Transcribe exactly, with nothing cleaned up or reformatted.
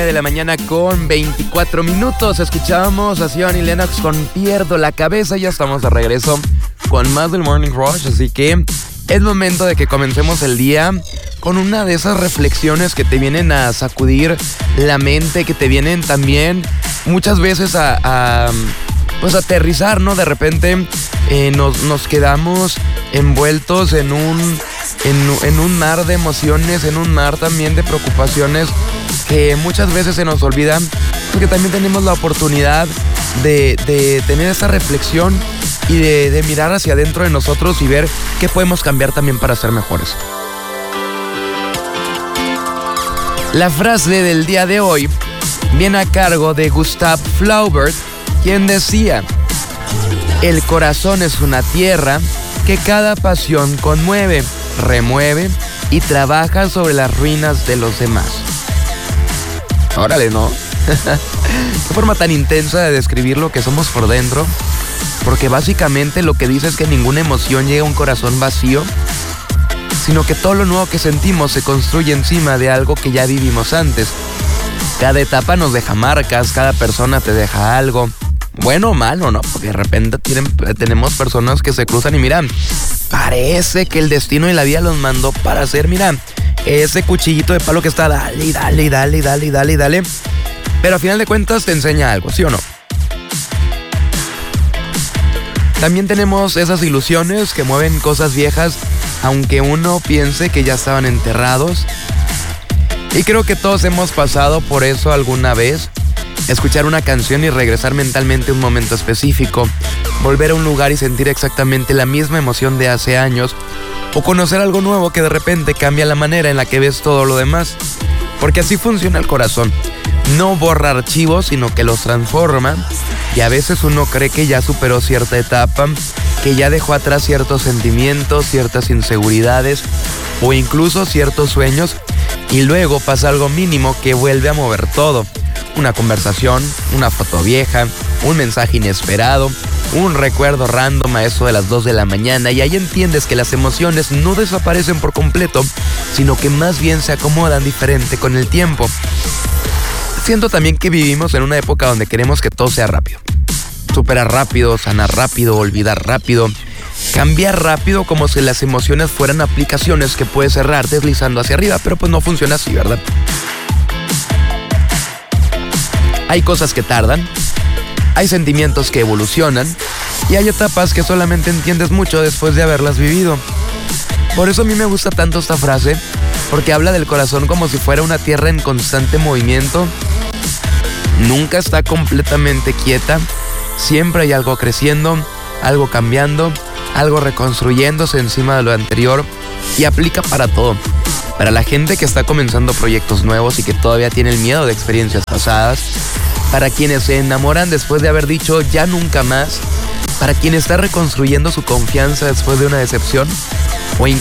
De la mañana con veinticuatro minutos. Escuchábamos a Zion y Lennox con Pierdo la Cabeza. Ya estamos de regreso con más del Morning Rush, así que es momento de que comencemos el día con una de esas reflexiones que te vienen a sacudir la mente, que te vienen también muchas veces a, a pues aterrizar, ¿no? De repente eh, nos, nos quedamos envueltos en un, en, en un mar de emociones, en un mar también de preocupaciones que muchas veces se nos olvidan, porque también tenemos la oportunidad de, de tener esa reflexión y de, de mirar hacia adentro de nosotros y ver qué podemos cambiar también para ser mejores. La frase del día de hoy viene a cargo de Gustav Flaubert, quien decía: el corazón es una tierra que cada pasión conmueve, remueve y trabaja sobre las ruinas de los demás. Órale, ¿no? Qué forma tan intensa de describir lo que somos por dentro, porque básicamente lo que dice es que ninguna emoción llega a un corazón vacío, sino que todo lo nuevo que sentimos se construye encima de algo que ya vivimos antes. Cada etapa nos deja marcas, cada persona te deja algo, bueno o malo, ¿no? Porque de repente tienen, tenemos personas que se cruzan y miran, parece que el destino y la vida los mandó para hacer, mira, ese cuchillito de palo que está dale y dale y dale y dale y dale y dale. Pero a final de cuentas te enseña algo, ¿sí o no? También tenemos esas ilusiones que mueven cosas viejas, aunque uno piense que ya estaban enterrados. Y creo que todos hemos pasado por eso alguna vez. Escuchar una canción y regresar mentalmente a un momento específico. Volver a un lugar y sentir exactamente la misma emoción de hace años. O conocer algo nuevo que de repente cambia la manera en la que ves todo lo demás. Porque así funciona el corazón. No borra archivos, sino que los transforma. Y a veces uno cree que ya superó cierta etapa, que ya dejó atrás ciertos sentimientos, ciertas inseguridades o incluso ciertos sueños. Y luego pasa algo mínimo que vuelve a mover todo. Una conversación, una foto vieja, un mensaje inesperado, un recuerdo random a eso de las dos de la mañana, y ahí entiendes que las emociones no desaparecen por completo, sino que más bien se acomodan diferente con el tiempo. Siento también que vivimos en una época donde queremos que todo sea rápido. Superar rápido, sanar rápido, olvidar rápido, cambiar rápido, como si las emociones fueran aplicaciones que puedes cerrar deslizando hacia arriba, pero pues no funciona así, ¿verdad? Hay cosas que tardan, hay sentimientos que evolucionan y hay etapas que solamente entiendes mucho después de haberlas vivido. Por eso a mí me gusta tanto esta frase, porque habla del corazón como si fuera una tierra en constante movimiento. Nunca está completamente quieta, siempre hay algo creciendo, algo cambiando, algo reconstruyéndose encima de lo anterior, y aplica para todo. Para la gente que está comenzando proyectos nuevos y que todavía tiene el miedo de experiencias pasadas, para quienes se enamoran después de haber dicho ya nunca más, para quien está reconstruyendo su confianza después de una decepción, o incluso